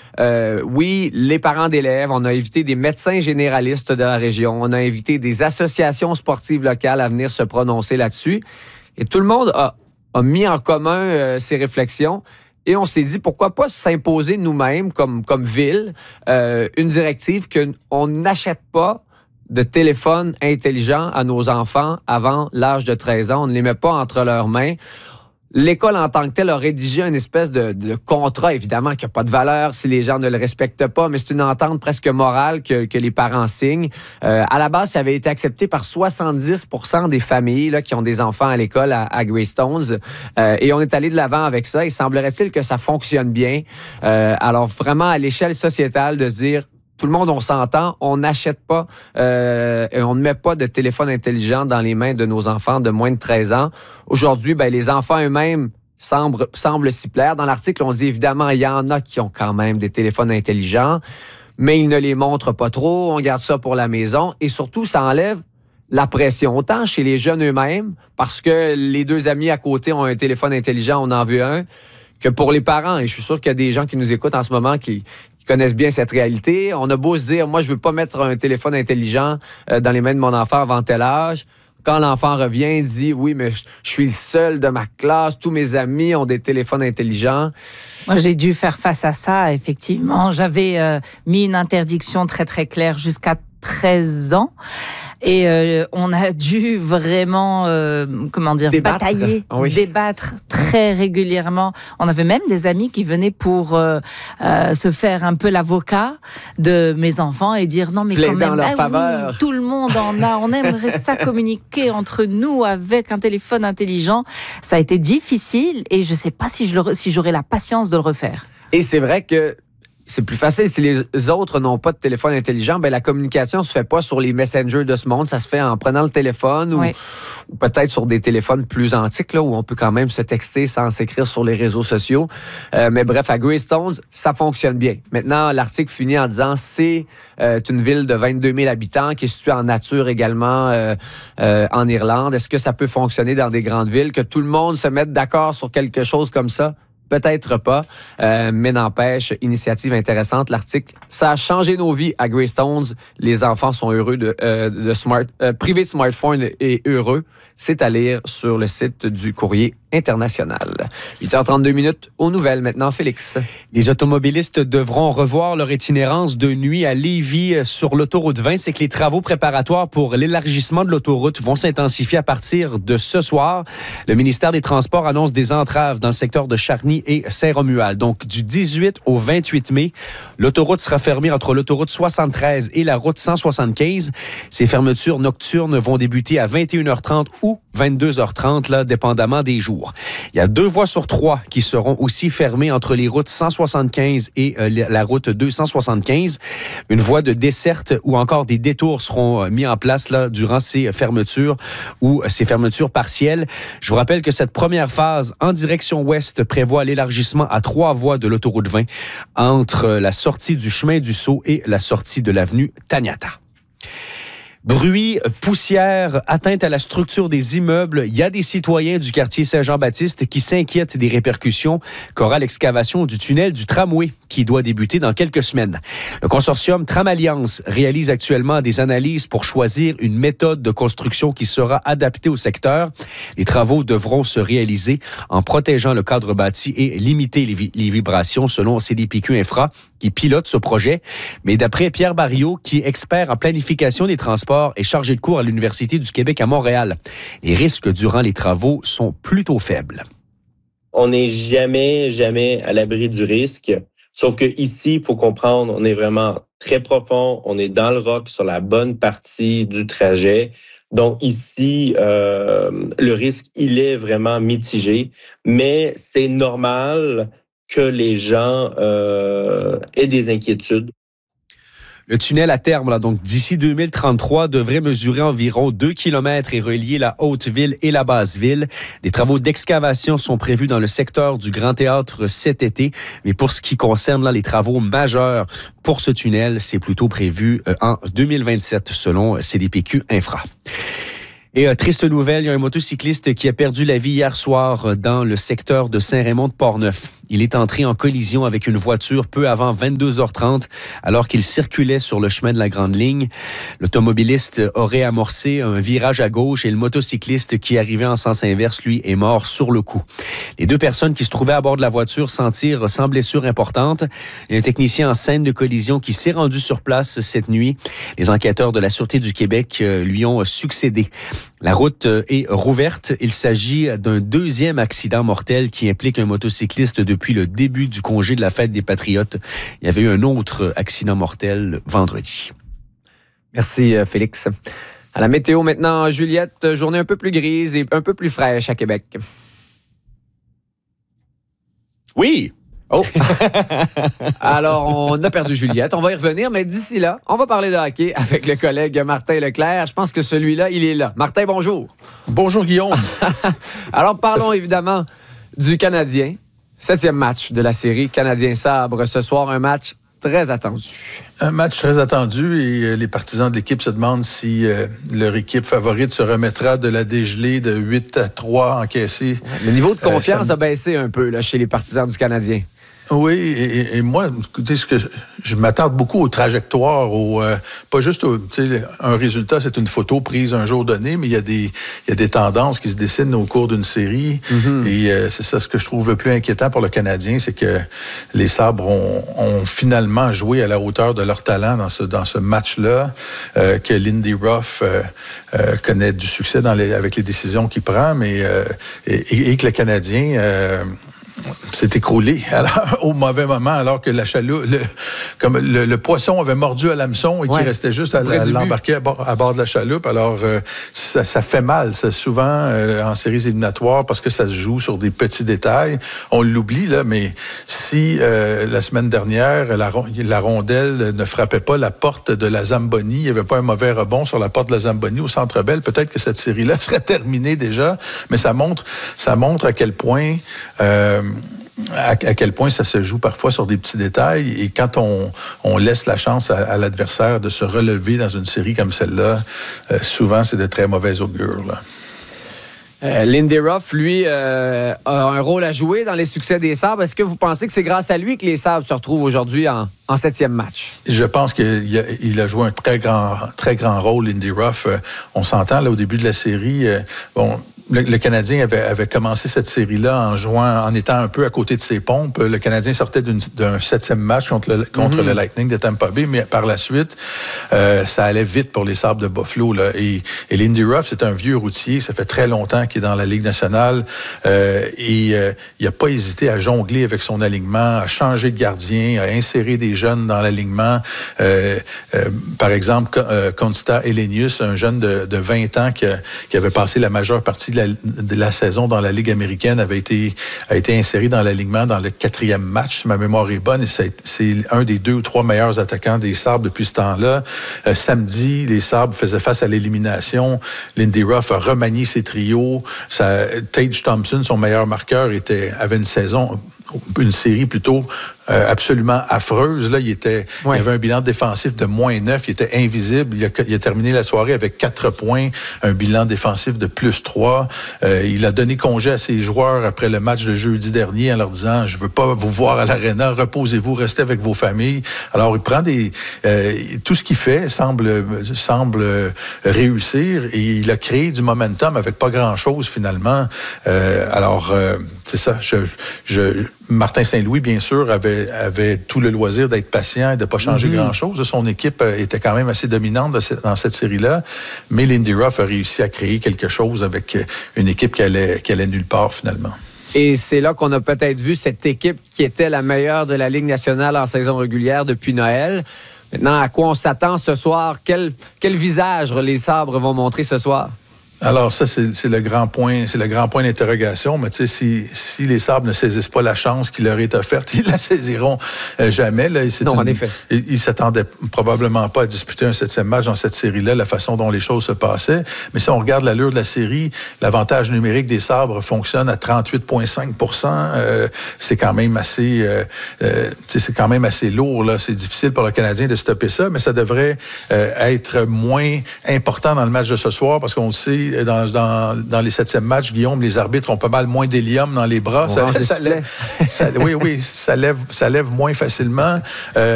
Oui, les parents d'élèves, on a invité des médecins généralistes de la région, on a invité des associations sportives locales à venir se prononcer là-dessus. Et tout le monde a mis en commun ces réflexions. Et on s'est dit, pourquoi pas s'imposer nous-mêmes, comme ville, une directive qu'on n'achète pas de téléphone intelligent à nos enfants avant l'âge de 13 ans. On ne les met pas entre leurs mains. L'école en tant que telle a rédigé une espèce de contrat, évidemment, qui n'a pas de valeur si les gens ne le respectent pas, mais c'est une entente presque morale que les parents signent. À la base, ça avait été accepté par 70% des familles là, qui ont des enfants à l'école à Greystones. Et on est allé de l'avant avec ça. Il semblerait-il que ça fonctionne bien. Alors, vraiment, à l'échelle sociétale, de se dire... Tout le monde, on s'entend, on n'achète pas et on ne met pas de téléphone intelligent dans les mains de nos enfants de moins de 13 ans. Aujourd'hui, les enfants eux-mêmes semblent s'y plaire. Dans l'article, on dit évidemment, il y en a qui ont quand même des téléphones intelligents, mais ils ne les montrent pas trop. On garde ça pour la maison et surtout, ça enlève la pression, autant chez les jeunes eux-mêmes, parce que les deux amis à côté ont un téléphone intelligent, on en veut un, que pour les parents. Et je suis sûr qu'il y a des gens qui nous écoutent en ce moment qui connaissent bien cette réalité. On a beau se dire, moi, je veux pas mettre un téléphone intelligent dans les mains de mon enfant avant tel âge. Quand l'enfant revient, il dit, oui, mais je suis le seul de ma classe, tous mes amis ont des téléphones intelligents. Moi, j'ai dû faire face à ça, effectivement. J'avais mis une interdiction très, très claire jusqu'à 13 ans. Et on a dû vraiment, batailler, débattre très régulièrement. On avait même des amis qui venaient pour se faire un peu l'avocat de mes enfants et dire non mais quand même, oui, tout le monde en a. On aimerait ça communiquer entre nous avec un téléphone intelligent. Ça a été difficile et je sais pas si j'aurai la patience de le refaire. Et c'est vrai que c'est plus facile. Si les autres n'ont pas de téléphone intelligent, la communication se fait pas sur les messengers de ce monde. Ça se fait en prenant le téléphone ou peut-être sur des téléphones plus antiques là, où on peut quand même se texter sans s'écrire sur les réseaux sociaux. Mais bref, à Greystones, ça fonctionne bien. Maintenant, l'article finit en disant c'est une ville de 22 000 habitants qui est située en nature également en Irlande. Est-ce que ça peut fonctionner dans des grandes villes? Que tout le monde se mette d'accord sur quelque chose comme ça? Peut-être pas, mais n'empêche, initiative intéressante. L'article, ça a changé nos vies à Greystones. Les enfants sont heureux privés de smartphone et heureux. C'est à lire sur le site du Courrier international. 8h32 aux nouvelles. Maintenant, Félix. Les automobilistes devront revoir leur itinérance de nuit à Lévis sur l'autoroute 20. C'est que les travaux préparatoires pour l'élargissement de l'autoroute vont s'intensifier à partir de ce soir. Le ministère des Transports annonce des entraves dans le secteur de Charny et Saint-Romuald. Donc, du 18 au 28 mai, l'autoroute sera fermée entre l'autoroute 73 et la route 175. Ces fermetures nocturnes vont débuter à 21h30 ou 22h30, là, dépendamment des jours. Il y a 2 voies sur 3 qui seront aussi fermées entre les routes 175 et la route 275. Une voie de desserte ou encore des détours seront mis en place là, durant ces fermetures ou ces fermetures partielles. Je vous rappelle que cette première phase en direction ouest prévoit l'élargissement à 3 voies de l'autoroute 20 entre la sortie du chemin du Sceau et la sortie de l'avenue Taniata. Bruit, poussière, atteinte à la structure des immeubles. Il y a des citoyens du quartier Saint-Jean-Baptiste qui s'inquiètent des répercussions qu'aura l'excavation du tunnel du tramway qui doit débuter dans quelques semaines. Le consortium Tram-Alliance réalise actuellement des analyses pour choisir une méthode de construction qui sera adaptée au secteur. Les travaux devront se réaliser en protégeant le cadre bâti et limiter les vibrations selon CDPQ Infra qui pilote ce projet. Mais d'après Pierre Barriot, qui est expert en planification des transports et chargé de cours à l'Université du Québec à Montréal, les risques durant les travaux sont plutôt faibles. On n'est jamais à l'abri du risque. Sauf que ici, il faut comprendre, on est vraiment très profond, on est dans le roc sur la bonne partie du trajet. Donc ici, le risque, il est vraiment mitigé, mais c'est normal que les gens aient des inquiétudes. Le tunnel à terme, là, donc d'ici 2033, devrait mesurer environ 2 km et relier la Haute-Ville et la Basse-Ville. Des travaux d'excavation sont prévus dans le secteur du Grand Théâtre cet été. Mais pour ce qui concerne là, les travaux majeurs pour ce tunnel, c'est plutôt prévu en 2027, selon CDPQ Infra. Et triste nouvelle, il y a un motocycliste qui a perdu la vie hier soir dans le secteur de Saint-Raymond de Portneuf. Il est entré en collision avec une voiture peu avant 22h30 alors qu'il circulait sur le chemin de la Grande Ligne. L'automobiliste aurait amorcé un virage à gauche et le motocycliste qui arrivait en sens inverse, lui, est mort sur le coup. Les deux personnes qui se trouvaient à bord de la voiture s'en tirent sans blessure importante. Il y a un technicien en scène de collision qui s'est rendu sur place cette nuit. Les enquêteurs de la Sûreté du Québec lui ont succédé. La route est rouverte. Il s'agit d'un deuxième accident mortel qui implique un motocycliste depuis le début du congé de la fête des Patriotes. Il y avait eu un autre accident mortel vendredi. Merci, Félix. À la météo maintenant, Juliette, journée un peu plus grise et un peu plus fraîche à Québec. Oui! Oh! Alors, on a perdu Juliette. On va y revenir, mais d'ici là, on va parler de hockey avec le collègue Martin Leclerc. Je pense que celui-là, il est là. Martin, bonjour. Bonjour, Guillaume. Alors, parlons évidemment du Canadien. 7e match de la série Canadien-Sabre. Ce soir, un match très attendu. Un match très attendu et les partisans de l'équipe se demandent si leur équipe favorite se remettra de la dégelée de 8-3 encaissée. Le niveau de confiance a baissé un peu là, chez les partisans du Canadien. Oui, et moi, écoutez, je m'attarde beaucoup aux trajectoires, pas juste un résultat, c'est une photo prise un jour donné, mais il y a des tendances qui se dessinent au cours d'une série. Mm-hmm. Et c'est ça ce que je trouve le plus inquiétant pour le Canadien, c'est que les Sabres ont finalement joué à la hauteur de leur talent dans ce match-là, que Lindy Ruff connaît du succès avec les décisions qu'il prend, mais et que le Canadien s'est écroulé au mauvais moment, alors que la chaloupe, le poisson avait mordu à l'hameçon et qu'il restait juste à l'embarquer à bord de la chaloupe. Alors, ça fait mal, ça, souvent en séries éliminatoires, parce que ça se joue sur des petits détails. On l'oublie, là, mais si la semaine dernière, la rondelle ne frappait pas la porte de la Zamboni, il n'y avait pas un mauvais rebond sur la porte de la Zamboni au Centre Bell, peut-être que cette série-là serait terminée déjà, mais ça montre à quel point ça se joue parfois sur des petits détails, et quand on laisse la chance à l'adversaire de se relever dans une série comme celle-là, souvent c'est de très mauvais augure, là. Lindy Ruff, lui, a un rôle à jouer dans les succès des Sabres. Est-ce que vous pensez que c'est grâce à lui que les Sabres se retrouvent aujourd'hui en 7e match? Je pense qu'il a joué un très grand rôle, Lindy Ruff. On s'entend, là, au début de la série, le Canadien avait commencé cette série-là en étant un peu à côté de ses pompes. Le Canadien sortait d'un 7e match contre le Lightning de Tampa Bay, mais par la suite, ça allait vite pour les Sabres de Buffalo, là. Et Lindy Ruff, c'est un vieux routier. Ça fait très longtemps qu'il est dans la Ligue nationale. Il n'a pas hésité à jongler avec son alignement, à changer de gardien, à insérer des jeunes dans l'alignement. Par exemple, Konsta Elenius, un jeune de 20 ans qui avait passé la majeure partie de la saison dans la Ligue américaine, a été inséré dans l'alignement dans le 4e match, si ma mémoire est bonne, et c'est un des 2 ou 3 meilleurs attaquants des Sabres depuis ce temps-là. Samedi, les Sabres faisaient face à l'élimination. Lindy Ruff a remanié ses trios. Tage Thompson, son meilleur marqueur, avait une série plutôt absolument affreuse. Là, il avait un bilan défensif de -9. Il était invisible. Il a terminé la soirée avec 4 points, un bilan défensif de +3. Il a donné congé à ses joueurs après le match de jeudi dernier en leur disant « Je veux pas vous voir à l'aréna, reposez-vous, restez avec vos familles ». Alors, il prend tout ce qu'il fait semble réussir, et il a créé du momentum avec pas grand-chose finalement. C'est ça. Martin Saint-Louis, bien sûr, avait tout le loisir d'être patient et de ne pas changer grand-chose. Son équipe était quand même assez dominante dans cette série-là, mais Lindy Ruff a réussi à créer quelque chose avec une équipe qui allait nulle part, finalement. Et c'est là qu'on a peut-être vu cette équipe qui était la meilleure de la Ligue nationale en saison régulière depuis Noël. Maintenant, à quoi on s'attend ce soir? Quel visage les Sabres vont montrer ce soir? Alors ça, c'est le grand point d'interrogation. Mais tu sais, si les Sabres ne saisissent pas la chance qui leur est offerte, ils la saisiront jamais. Là. En effet. Ils s'attendaient probablement pas à disputer un 7e match dans cette série-là, la façon dont les choses se passaient. Mais si on regarde l'allure de la série, l'avantage numérique des Sabres fonctionne à 38,5%. C'est quand même assez lourd, là. C'est difficile pour le Canadien de stopper ça, mais ça devrait être moins important dans le match de ce soir, parce qu'on le sait, sais, dans les 7e matchs, Guillaume, les arbitres ont pas mal moins d'hélium dans les bras. Ça lève moins facilement.